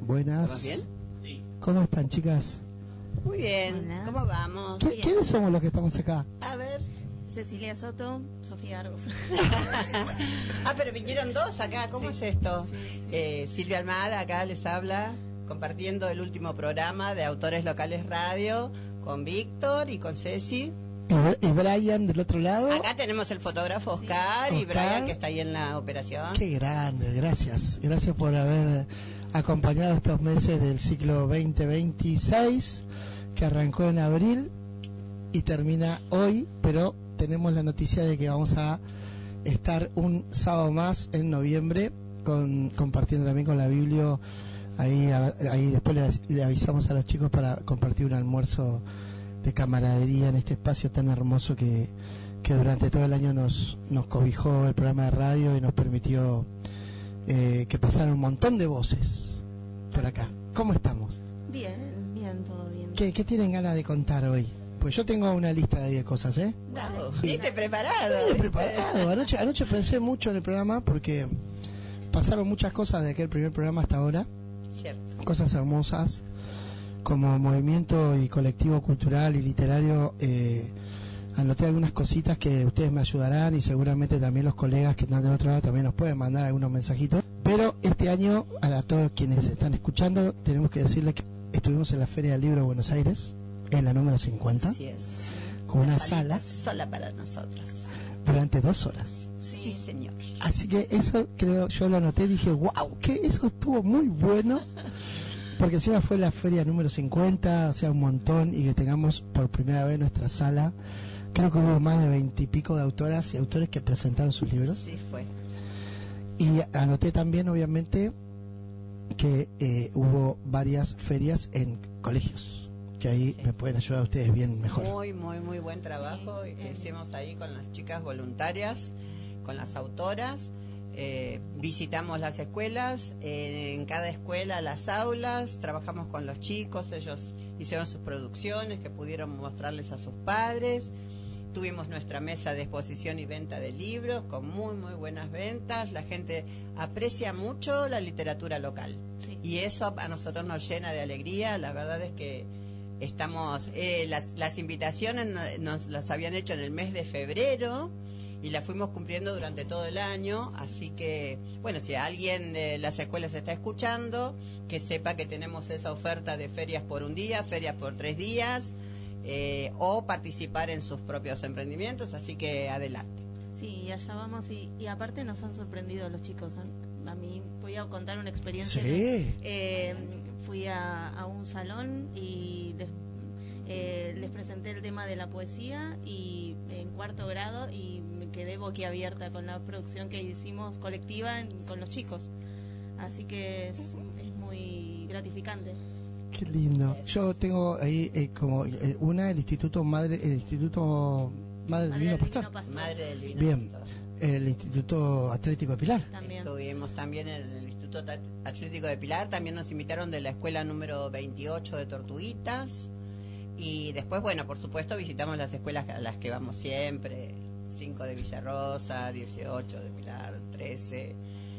Buenas. ¿Estamos bien? Sí. ¿Cómo están, chicas? Muy bien. Hola. ¿Cómo vamos? ¿Quiénes somos los que estamos acá? A ver. Cecilia Soto, Sofía Argos. Pero vinieron dos acá. ¿Cómo es esto? Silvia Almada acá les habla, compartiendo el último programa de Autores Locales Radio con Víctor y con Ceci. ¿Y Brian del otro lado? Acá tenemos el fotógrafo Oscar y Oscar. Brian, que está ahí en la operación. Qué grande, gracias. Gracias por haber acompañado estos meses del ciclo 2026, que arrancó en abril y termina hoy, pero tenemos la noticia de que vamos a estar un sábado más en noviembre compartiendo también con la Biblio. Ahí después le avisamos a los chicos para compartir un almuerzo de camaradería en este espacio tan hermoso que durante todo el año nos cobijó el programa de radio y nos permitió que pasaran un montón de voces por acá. ¿Cómo estamos? Bien, todo bien. ¿Qué tienen ganas de contar hoy? Pues yo tengo una lista de cosas, ¿eh? Vamos, ¿viste? Preparado. Preparado. Anoche pensé mucho en el programa porque pasaron muchas cosas de aquel primer programa hasta ahora. Cierto. Cosas hermosas. Como movimiento y colectivo cultural y literario, anoté algunas cositas que ustedes me ayudarán y seguramente también los colegas que están del otro lado también nos pueden mandar algunos mensajitos. Pero este año, a todos quienes están escuchando, tenemos que decirles que estuvimos en la Feria del Libro de Buenos Aires, en la número 50, Así es. con una salita sala sola para nosotros. durante 2 horas. Sí, señor. Así que eso creo, yo lo anoté y dije, wow, que eso estuvo muy bueno. Porque encima fue la feria número 50, o sea, un montón, y que tengamos por primera vez nuestra sala. Creo que hubo más de 20 y pico de autoras y autores que presentaron sus libros. Sí, fue. Y anoté también, obviamente, que hubo varias ferias en colegios, que ahí Sí. me pueden ayudar ustedes bien mejor. Muy buen trabajo que hicimos ahí con las chicas voluntarias, con las autoras. Visitamos las escuelas, en cada escuela las aulas, trabajamos con los chicos, ellos hicieron sus producciones que pudieron mostrarles a sus padres. Tuvimos nuestra mesa de exposición y venta de libros con muy buenas ventas. La gente aprecia mucho la literatura local, Sí. y eso a nosotros nos llena de alegría. La verdad es que estamos las invitaciones nos las habían hecho en el mes de febrero y las fuimos cumpliendo durante todo el año, así que, bueno, si alguien de las escuelas está escuchando, que sepa que tenemos esa oferta de ferias por un día, ferias por 3 días, o participar en sus propios emprendimientos, así que adelante. Sí, y allá vamos y aparte nos han sorprendido los chicos. A mí voy a contar una experiencia. Sí. Fui a un salón y les presenté el tema de la poesía y en 4º grado y me quedé boquiabierta con la producción que hicimos colectiva con los chicos. Así que es muy gratificante. Qué lindo. Yo tengo ahí el Instituto Madre del Divino Pastor. Madre del Divino Bien. Pastor. El Instituto Atlético de Pilar. También. Estuvimos también en el Instituto Atlético de Pilar, también nos invitaron de la escuela número 28 de Tortuguitas, y después, bueno, por supuesto visitamos las escuelas a las que vamos siempre, 5 de Villarrosa, 18 de Pilar, 13,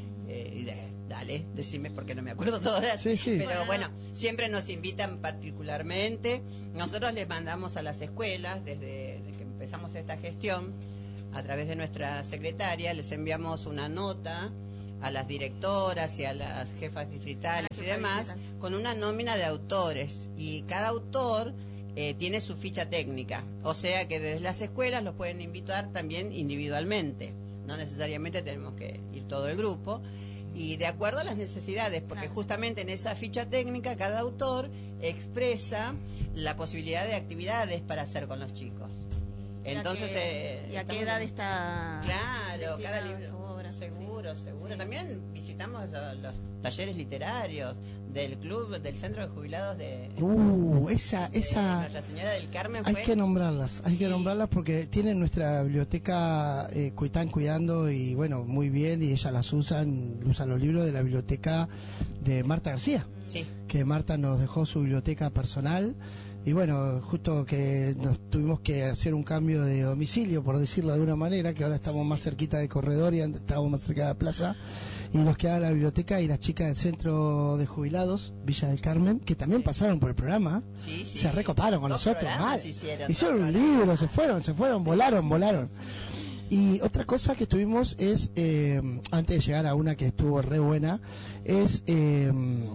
dale, decime porque no me acuerdo todas, Sí, sí. pero bueno, siempre nos invitan particularmente. Nosotros les mandamos a las escuelas, desde que empezamos esta gestión, a través de nuestra secretaria, les enviamos una nota a las directoras y a las jefas distritales y demás, con una nómina de autores, y cada autor tiene su ficha técnica, o sea que desde las escuelas los pueden invitar también individualmente, no necesariamente tenemos que ir todo el grupo, y de acuerdo a las necesidades, porque Claro. justamente en esa ficha técnica cada autor expresa la posibilidad de actividades para hacer con los chicos. Entonces, ¿y a qué estamos- edad está? Claro, cada destinada libro. su obra? Seguro. Sí. También visitamos los talleres literarios del club, del centro de jubilados de Esa Nuestra Señora del Carmen. hay Fue que nombrarlas, Sí. porque tienen nuestra biblioteca que están cuidando y bueno, muy bien, y ellas usan los libros de la biblioteca de Marta García, Sí, que Marta nos dejó su biblioteca personal Y bueno, justo que nos tuvimos que hacer un cambio de domicilio, por decirlo de alguna manera, que ahora estamos más cerquita del corredor y antes estábamos más cerca de la plaza, y nos queda la biblioteca y las chicas del centro de jubilados, Villa del Carmen, que también pasaron por el programa, se recoparon con nosotros, hicieron un libro, se fueron, volaron. Y otra cosa que tuvimos es, antes de llegar a una que estuvo re buena, es el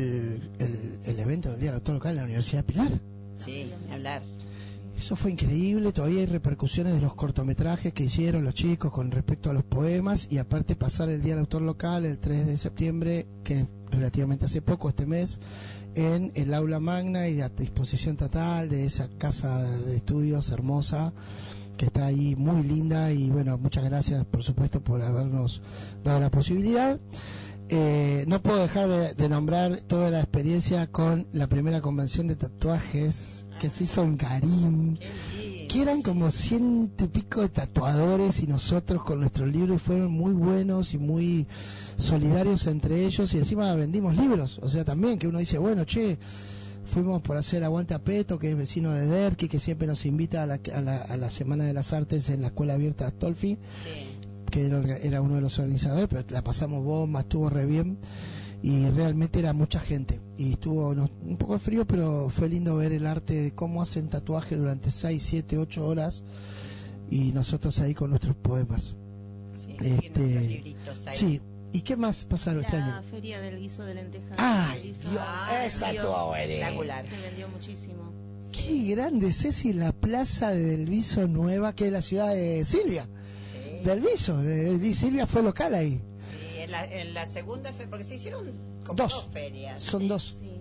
evento del Día del Autor Local en la Universidad de Pilar. Sí, ni hablar. Eso fue increíble, todavía hay repercusiones de los cortometrajes que hicieron los chicos con respecto a los poemas, y aparte pasar el Día del Autor Local el 3 de septiembre, que es relativamente hace poco, este mes, en el aula magna y a disposición total de esa casa de estudios hermosa, que está ahí muy linda. Y bueno, muchas gracias por supuesto por habernos dado la posibilidad. No puedo dejar de nombrar toda la experiencia con la primera convención de tatuajes que se hizo en Garín, que eran como 100 y pico de tatuadores, y nosotros con nuestros libros, y fueron muy buenos y muy solidarios entre ellos, y encima vendimos libros. O sea, también que uno dice, bueno, che, fuimos por hacer Aguante a Peto, que es vecino de Derqui, que siempre nos invita a la Semana de las Artes en la Escuela Abierta de Astolfi, que era uno de los organizadores, pero la pasamos bomba, estuvo re bien, y realmente era mucha gente, y estuvo un poco frío, pero fue lindo ver el arte de cómo hacen tatuaje durante 6, 7, 8 horas, y nosotros ahí con nuestros poemas. Nuestros libritos ahí. Sí. ¿Y qué más pasaron este año? La feria del guiso de lentejas. ¡Ay, Dios! Esa estuvo espectacular. Se vendió muchísimo. Qué grande, Ceci, la plaza de Del Viso Nueva, que es la ciudad de Silvia. Sí. Del Viso, Silvia fue local ahí. Sí, en la segunda feria, porque se hicieron como dos ferias. Son ¿sí? dos. Sí.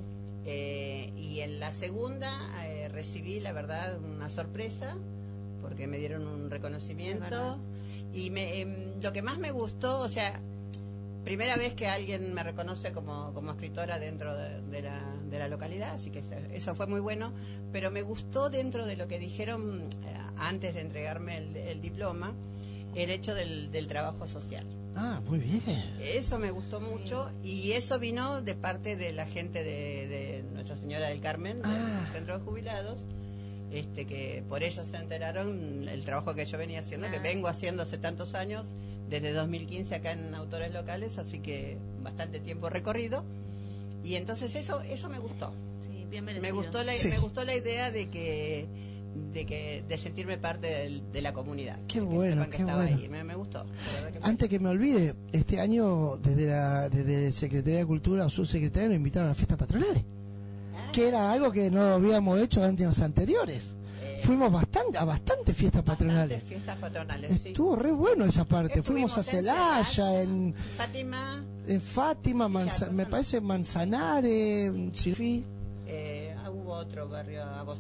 Y en la segunda recibí, la verdad, una sorpresa, porque me dieron un reconocimiento. Y lo que más me gustó, o sea, primera vez que alguien me reconoce como escritora dentro de la localidad, así que eso fue muy bueno, pero me gustó dentro de lo que dijeron antes de entregarme el diploma, el hecho del trabajo social. Ah, muy bien. Eso me gustó mucho, y eso vino de parte de la gente de Nuestra Señora del Carmen, del Centro de Jubilados, que por ellos se enteraron el trabajo que yo venía haciendo, que vengo haciendo hace tantos años, desde 2015 acá en Autores Locales, así que bastante tiempo recorrido, y entonces eso me gustó. Sí, bien merecido. Me gustó la idea de sentirme parte de la comunidad. Qué bueno, qué bueno. Ahí. Me gustó. Antes que me olvide, este año desde Secretaría de Cultura o Subsecretaría nos invitaron a las fiestas patronales, que era algo que no habíamos hecho años anteriores. Fuimos a bastante fiestas patronales. Estuvo re bueno esa parte. Fuimos a Celaya, en Fátima, me parece Manzanares, Sirfi. Hubo otro barrio,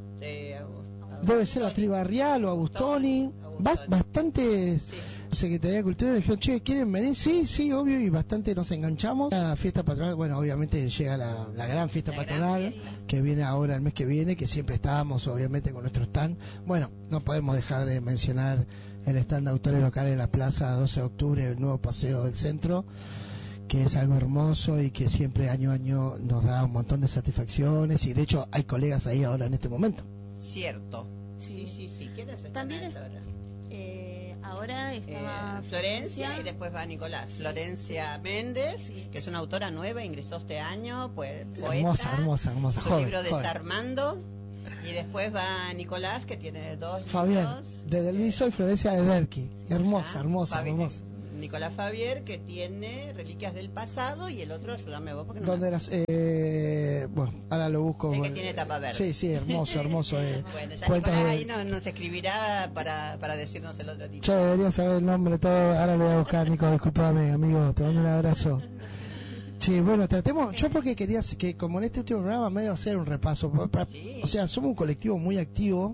debe ser la Tribarrial o Agustoni. Bastante. Secretaría de Cultura dijeron, che, ¿quieren venir? Sí, obvio, y bastante nos enganchamos. La fiesta patronal, bueno, obviamente llega la gran fiesta patronal, que viene ahora el mes que viene, que siempre estábamos obviamente con nuestro stand. Bueno, no podemos dejar de mencionar el stand de Autores Locales en la plaza 12 de octubre, el nuevo paseo del centro, que es algo hermoso y que siempre año a año nos da un montón de satisfacciones, y de hecho hay colegas ahí ahora en este momento. Cierto. Sí. ¿Quiénes están ahí ahora? Ahora estaba Florencia, y después va Nicolás. Florencia Méndez, que es una autora nueva, ingresó este año, pues poeta. Hermosa. Su libro Desarmando. Y después va Nicolás, que tiene dos Fabián, libros. de Del Viso, y Florencia de Derqui. Hermosa. Nicolás Fabier, que tiene Reliquias del Pasado, y el otro, ayúdame vos, porque no. ¿Dónde eras? Bueno, ahora lo busco. El que tiene tapa verde. Sí, hermoso. Bueno, ya Nicolás ahí nos escribirá para decirnos el otro título. Yo debería saber el nombre todo. Ahora lo voy a buscar, Nico, disculpame, amigo, te mando un abrazo. Sí, bueno, tratemos, yo porque quería que como en este último programa medio hacer un repaso, o sea, somos un colectivo muy activo.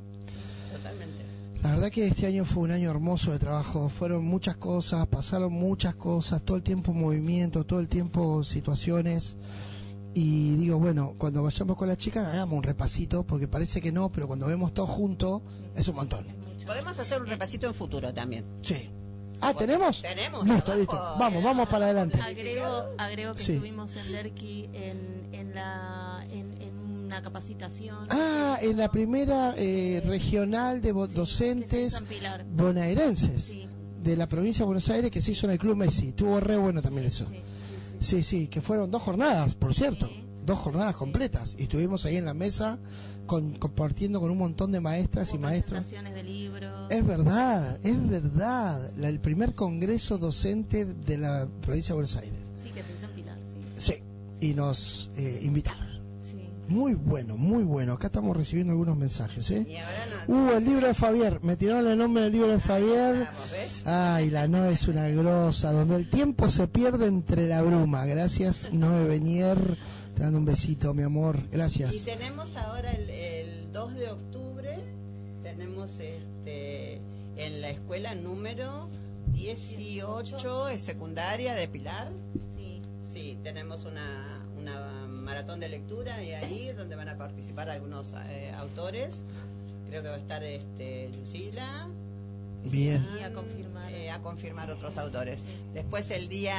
La verdad que este año fue un año hermoso de trabajo, fueron muchas cosas, pasaron muchas cosas, todo el tiempo movimiento, todo el tiempo situaciones, y digo, bueno, cuando vayamos con las chicas hagamos un repasito, porque parece que no, pero cuando vemos todo junto es un montón. Podemos hacer un repasito en futuro también. Sí. ¿Tenemos? Tenemos. Listo. Vamos para adelante. Agrego que estuvimos en Derqui en una capacitación. En la primera regional de docentes bonaerenses de la provincia de Buenos Aires, que se hizo en el Club Messi. Estuvo re bueno también eso. Sí, que fueron 2 jornadas, por cierto. 2 jornadas completas. Y estuvimos ahí en la mesa compartiendo con un montón de maestras y maestros. De libros. Es verdad. El primer congreso docente de la provincia de Buenos Aires. Sí, que se hizo en Pilar, sí. Y nos invitaron. Muy bueno. Acá estamos recibiendo algunos mensajes, Y ahora el libro de Fabier. Me tiraron el nombre del libro de Fabier. Ay, la Noe es una grosa. Donde el tiempo se pierde entre la bruma. Gracias, Noe Benier. Te dando un besito, mi amor. Gracias. Y tenemos ahora el 2 de octubre, tenemos en la escuela número 18, es secundaria de Pilar. Sí, tenemos una maratón de lectura y ahí donde van a participar algunos autores. Creo que va a estar Lucila. Bien. Y a confirmar otros autores. Después el día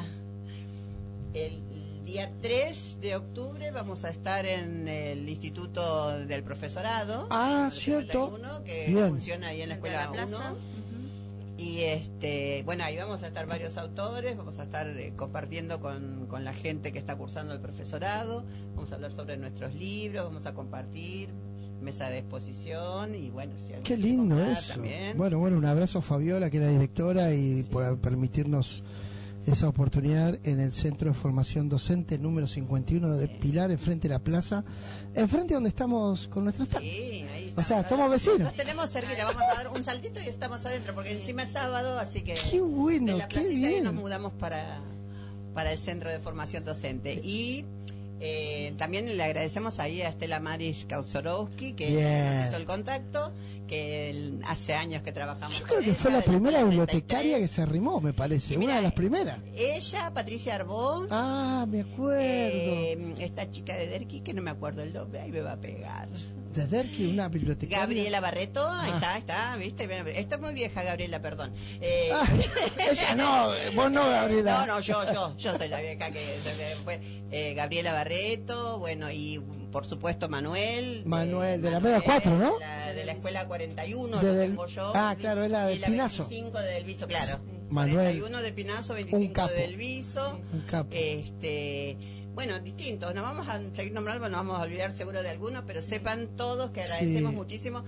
3 de octubre vamos a estar en el Instituto del Profesorado. Cierto. Que funciona ahí en la Escuela 1. Y bueno, ahí vamos a estar varios autores, vamos a estar compartiendo con la gente que está cursando el profesorado, vamos a hablar sobre nuestros libros, vamos a compartir mesa de exposición y bueno, qué lindo eso. También. Bueno, un abrazo a Fabiola, que es la directora, y por permitirnos esa oportunidad en el Centro de Formación Docente número 51 de Pilar, enfrente de la plaza, enfrente donde estamos con nuestros Sí, ahí estamos. O sea, estamos vecinos. Nos tenemos cerquita, vamos a dar un saltito y estamos adentro, porque encima es sábado, así que qué bueno, de la qué placita bien. Nos mudamos para el Centro de Formación Docente. Y también le agradecemos ahí a Estela Maris Kausorowski, que nos hizo el contacto, que hace años que trabajamos. Yo creo que fue la primera bibliotecaria que se arrimó, me parece, sí, mira, una de las primeras. Ella, Patricia Arbó. Me acuerdo. Esta chica de Derqui, que no me acuerdo el nombre, ahí me va a pegar. De Derqui, una bibliotecaria. Gabriela Barreto, ahí está, ¿viste? Esta es muy vieja, Gabriela, perdón. Ella no, vos no, Gabriela. No, yo soy la vieja que fue. Gabriela Barreto, bueno, y por supuesto Manuel de la Mega 4, ¿no? De la Escuela 41, lo tengo yo. Claro, es la de Pinazo. 25 de Delviso, claro. Manuel. 41 de Pinazo, 25 de Delviso. Un capo. Bueno, distintos, nos vamos a seguir nombrando, nos vamos a olvidar seguro de algunos, pero sepan todos que agradecemos muchísimo.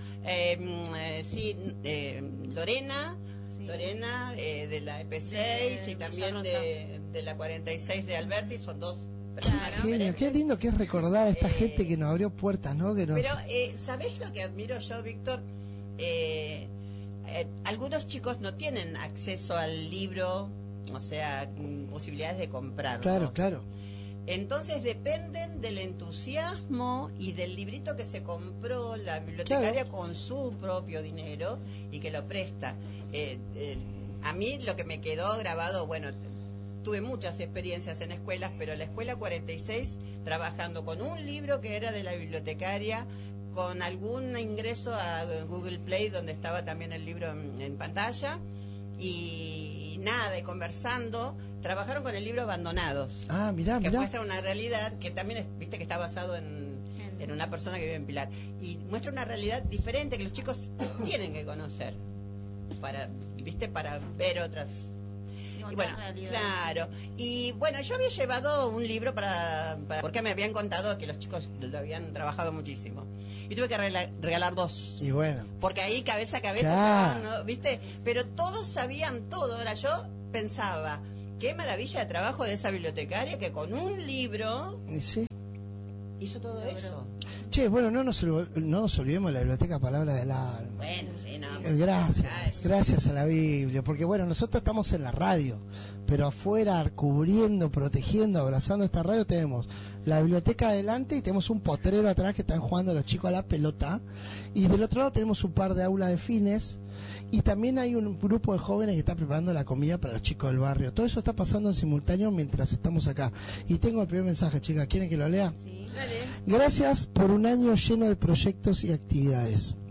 Lorena, de la EP6 y también de la 46 de Alberti, son dos personas. Qué lindo que es recordar a esta gente que nos abrió puertas, ¿no? Pero, ¿sabés lo que admiro yo, Víctor? Algunos chicos no tienen acceso al libro, o sea, posibilidades de comprarlo. Claro. Entonces dependen del entusiasmo y del librito que se compró la bibliotecaria con su propio dinero y que lo presta. A mí lo que me quedó grabado, bueno, tuve muchas experiencias en escuelas, pero la escuela 46 trabajando con un libro que era de la bibliotecaria, con algún ingreso a Google Play donde estaba también el libro en pantalla y nada, y conversando, trabajaron con el libro Abandonados. Mirá. Que muestra una realidad que también viste que está basado en una persona que vive en Pilar, y muestra una realidad diferente que los chicos tienen que conocer para ver otras. Y bueno, claro. Y bueno, yo había llevado un libro porque me habían contado que los chicos lo habían trabajado muchísimo. Y tuve que regalar 2. Y bueno. Porque ahí cabeza a cabeza, ¿no? ¿Viste? Pero todos sabían todo. Ahora yo pensaba, qué maravilla de trabajo de esa bibliotecaria que con un libro hizo todo eso. Che, bueno, no nos olvidemos de la biblioteca Palabra del Alma. Bueno, sí, no. Gracias a la Biblia, porque bueno, nosotros estamos en la radio, pero afuera, cubriendo, protegiendo, abrazando esta radio, tenemos la biblioteca adelante y tenemos un potrero atrás que están jugando los chicos a la pelota, y del otro lado tenemos un par de aulas de fines, y también hay un grupo de jóvenes que está preparando la comida para los chicos del barrio. Todo eso está pasando en simultáneo mientras estamos acá. Y tengo el primer mensaje, chicas, ¿quieren que lo lea? Sí, dale. Gracias por un año lleno de proyectos y actividades.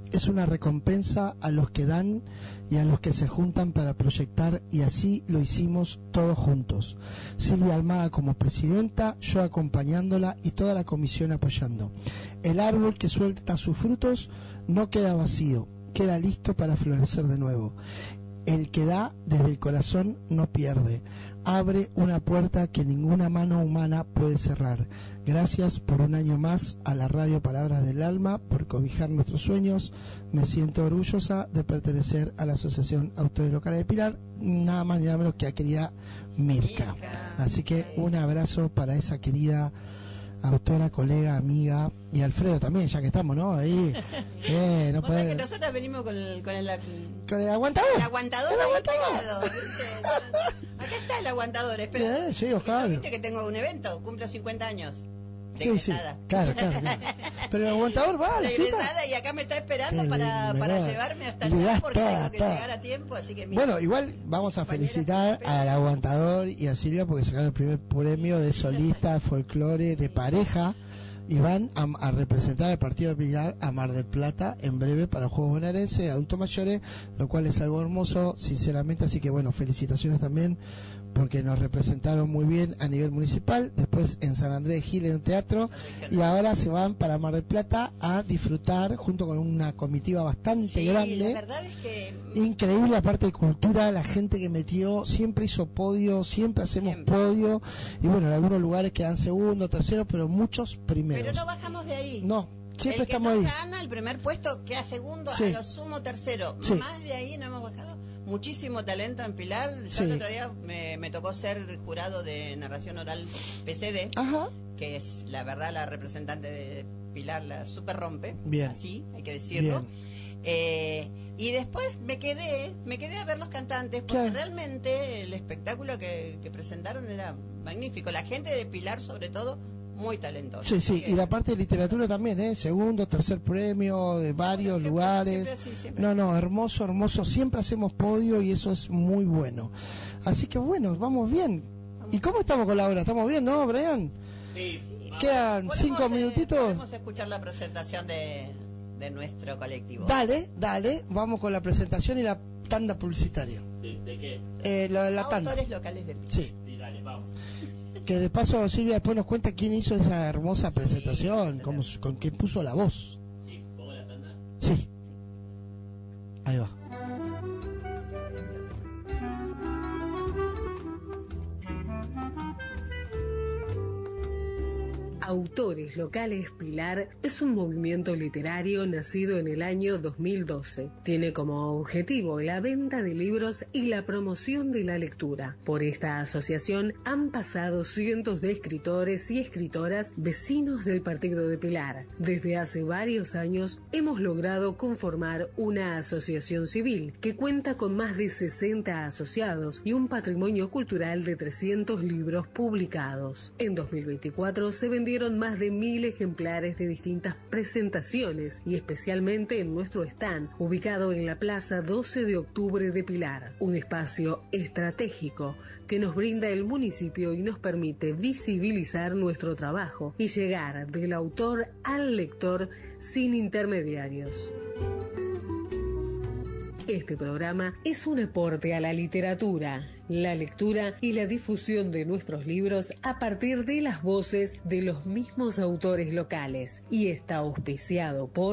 es una recompensa a los que dan y a los que se juntan para proyectar, y así lo hicimos todos juntos. Silvia Almada como presidenta, yo acompañándola y toda la comisión apoyando. El árbol que suelta sus frutos no queda vacío, queda listo para florecer de nuevo. El que da desde el corazón no pierde. Abre una puerta que ninguna mano humana puede cerrar. Gracias por un año más a la radio Palabras del Alma, por cobijar nuestros sueños. Me siento orgullosa de pertenecer a la Asociación Autores Locales de Pilar, nada más ni nada menos que a querida Mirka. Así que un abrazo para esa querida autora, colega, amiga, y Alfredo también, ya que estamos, ¿no? Ahí. No puede... que nosotros venimos con el aguantador. El aguantador. Pegado, acá está el aguantador, espera. Sí, Oscar. ¿Viste que tengo un evento? Cumplo 50 años. Sí, claro. Pero el aguantador va. Regresada y acá me está esperando para llevarme hasta allá porque tengo que llegar a tiempo, así que bueno, igual vamos a felicitar al aguantador y a Silvia porque sacaron el primer premio de solista, folclore, de pareja, y van a representar al partido de Pilar a Mar del Plata en breve para Juegos Bonaerenses de adultos mayores, lo cual es algo hermoso, sinceramente, así que bueno, felicitaciones también porque nos representaron muy bien a nivel municipal, después en San Andrés de Gil en un teatro, y ahora se van para Mar del Plata a disfrutar junto con una comitiva bastante grande. La verdad es que increíble la parte de cultura, la gente que metió, siempre hizo podio, siempre hacemos podio, y bueno, en algunos lugares quedan segundo, tercero, pero muchos primeros. Pero no bajamos de ahí. No, siempre estamos ahí. El que gana el primer puesto queda segundo, a lo sumo tercero. Más de ahí no hemos bajado. Muchísimo talento en Pilar. Yo el otro día me tocó ser jurado de narración oral PCD, que es la verdad la representante de Pilar, la super rompe. Bien. Así, hay que decirlo. Y después me quedé a ver los cantantes, porque realmente el espectáculo que presentaron era magnífico. La gente de Pilar, sobre todo, muy talentosa. Sí, y la parte de literatura también, segundo, tercer premio de varios lugares. Siempre. No, hermoso, siempre hacemos podio y eso es muy bueno. Así que bueno, vamos bien. ¿Y cómo estamos con la hora? ¿Estamos bien, no, Brian? Sí. ¿Quedan 5 minutitos? Podemos escuchar la presentación de nuestro colectivo. Dale, vamos con la presentación y la tanda publicitaria. ¿De qué? La tanda. Autores locales del Pilar. Sí, dale, vamos. Que de paso Silvia después nos cuenta quién hizo esa hermosa presentación, con quién puso la voz. Sí, ¿pongo la tanda? Sí. Ahí va. Autores Locales Pilar es un movimiento literario nacido en el año 2012. Tiene como objetivo la venta de libros y la promoción de la lectura. Por esta asociación han pasado cientos de escritores y escritoras vecinos del partido de Pilar. Desde hace varios años hemos logrado conformar una asociación civil que cuenta con más de 60 asociados y un patrimonio cultural de 300 libros publicados. En 2024 se vendieron más de 1000 ejemplares de distintas presentaciones y especialmente en nuestro stand, ubicado en la Plaza 12 de Octubre de Pilar, un espacio estratégico que nos brinda el municipio y nos permite visibilizar nuestro trabajo y llegar del autor al lector sin intermediarios. Este programa es un aporte a la literatura, la lectura y la difusión de nuestros libros a partir de las voces de los mismos autores locales y está auspiciado por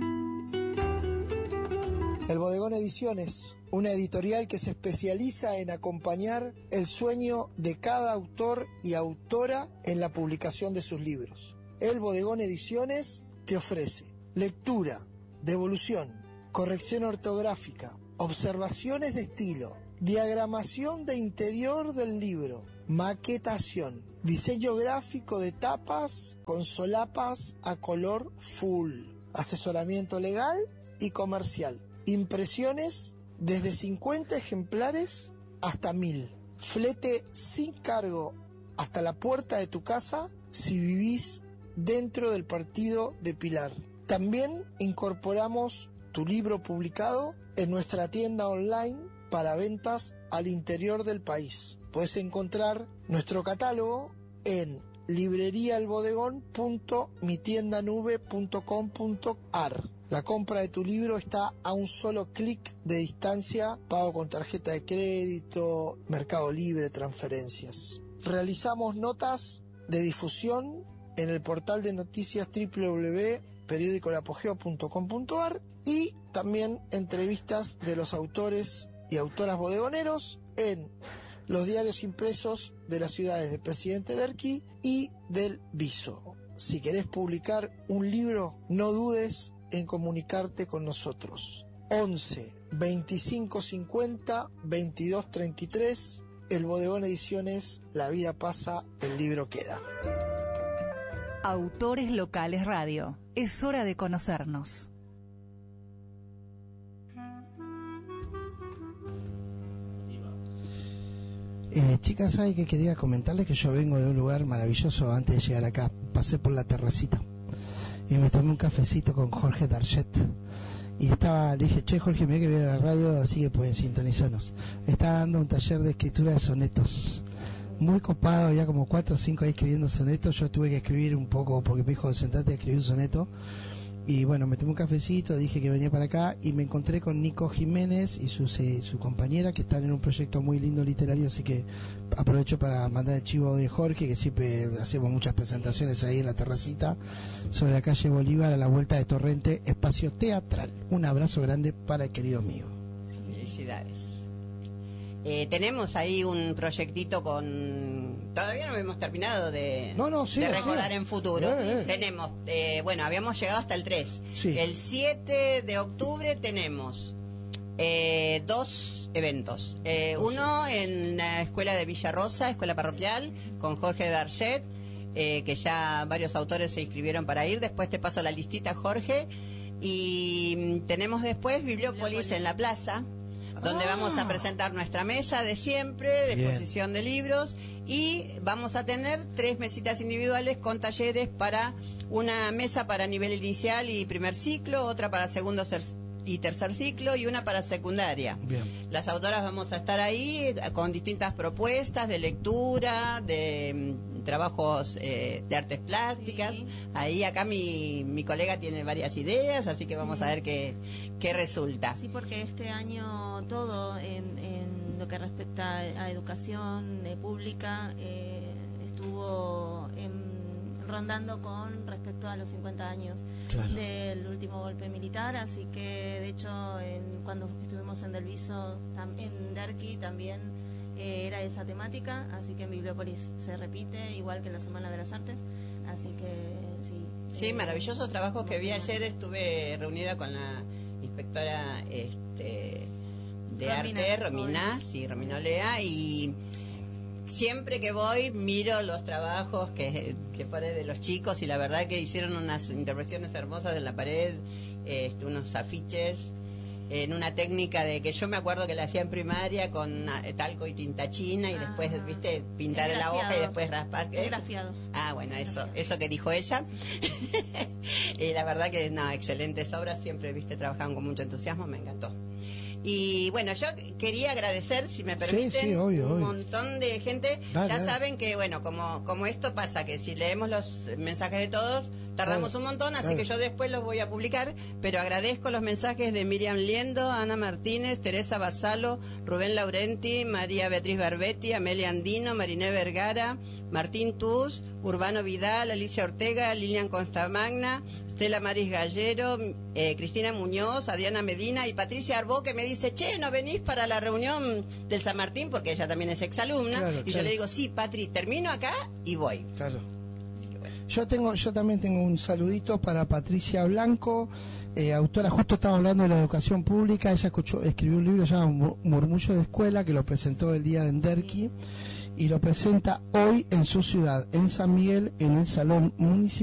El Bodegón Ediciones, una editorial que se especializa en acompañar el sueño de cada autor y autora en la publicación de sus libros. El Bodegón Ediciones te ofrece lectura, devolución, corrección ortográfica, observaciones de estilo, diagramación de interior del libro, maquetación, diseño gráfico de tapas con solapas a color full, asesoramiento legal y comercial, impresiones desde 50 ejemplares hasta 1000, flete sin cargo hasta la puerta de tu casa si vivís dentro del partido de Pilar. También incorporamos tu libro publicado en nuestra tienda online para ventas al interior del país. Puedes encontrar nuestro catálogo en libreriaelbodegón.mitiendanube.com.ar. La compra de tu libro está a un solo clic de distancia, pago con tarjeta de crédito, Mercado Libre, transferencias. Realizamos notas de difusión en el portal de noticias www.periodicolapogeo.com.ar y también entrevistas de los autores y autoras bodegoneros en los diarios impresos de las ciudades de Presidente Derqui y del Viso. Si querés publicar un libro, no dudes en comunicarte con nosotros. 11 25 50 22 33. El Bodegón Ediciones, la vida pasa, el libro queda. Autores Locales Radio. Es hora de conocernos. Chicas, ¿sabe que quería comentarles? Que yo vengo de un lugar maravilloso antes de llegar acá. Pasé por la terracita y me tomé un cafecito con Jorge Darchet. Y le dije, che, Jorge, mira que viene a la radio, así que pueden sintonizarnos. Estaba dando un taller de escritura de sonetos. Muy copado, ya como 4 o 5 ahí escribiendo sonetos. Yo tuve que escribir un poco porque me dijo, sentate a escribir un soneto. Y bueno, me tomé un cafecito, dije que venía para acá y me encontré con Nico Jiménez y su compañera, que están en un proyecto muy lindo literario, así que aprovecho para mandar el chivo de Jorge, que siempre hacemos muchas presentaciones ahí en la terracita, sobre la calle Bolívar, a la vuelta de Torrente, espacio teatral. Un abrazo grande para el querido amigo. Felicidades. Tenemos ahí un proyectito con... Todavía no hemos terminado de recordar en futuro. Tenemos, habíamos llegado hasta el 3. Sí. El 7 de octubre tenemos 2 eventos. Uno en la escuela de Villa Rosa, escuela parroquial, con Jorge Darchet, que ya varios autores se inscribieron para ir. Después te paso la listita, Jorge. Y tenemos después Bibliópolis en la plaza, donde vamos a presentar nuestra mesa de siempre, de exposición de libros, y vamos a tener 3 mesitas individuales con talleres para una mesa para nivel inicial y primer ciclo, otra para segundo y tercer ciclo y una para secundaria. Bien. Las autoras vamos a estar ahí con distintas propuestas de lectura, de trabajos de artes plásticas. Sí. Ahí acá mi colega tiene varias ideas, así que vamos a ver qué resulta. Sí, porque este año todo en lo que respecta a educación pública estuvo rondando con respecto a los 50 años del último golpe militar, así que de hecho cuando estuvimos en Del Viso, en Derqui también era esa temática, así que en Bibliópolis se repite, igual que en la Semana de las Artes, así que sí. Sí, maravillosos trabajos que vi ayer. Estuve reunida con la inspectora de arte, Romina Olea, y siempre que voy miro los trabajos que pone de los chicos, y la verdad que hicieron unas intervenciones hermosas en la pared, unos afiches en una técnica de que yo me acuerdo que la hacía en primaria con talco y tinta china, y después, viste, pintar en la hoja y después raspar. Grafiado. Bueno, eso que dijo ella. Y la verdad que excelentes obras, siempre, viste, trabajaban con mucho entusiasmo, me encantó. Y bueno, yo quería agradecer, si me permiten, un montón de gente. Ya saben que, bueno, como esto pasa, que si leemos los mensajes de todos, tardamos un montón, así que yo después los voy a publicar, pero agradezco los mensajes de Miriam Liendo, Ana Martínez, Teresa Basalo, Rubén Laurenti, María Beatriz Barbetti, Amelia Andino, Mariné Vergara, Martín Tuz, Urbano Vidal, Alicia Ortega, Lilian Constamagna, Stella Maris Gallero, Cristina Muñoz, Adriana Medina y Patricia Arbó, que me dice, che, ¿no venís para la reunión del San Martín? Porque ella también es exalumna. Yo le digo, sí, Patri, termino acá y voy. Claro. Yo también tengo un saludito para Patricia Blanco, autora. Justo estaba hablando de la educación pública. Ella escribió un libro llamado Murmullo de Escuela, que lo presentó el día de Derqui, y lo presenta hoy en su ciudad, en San Miguel, en el Salón Municipal.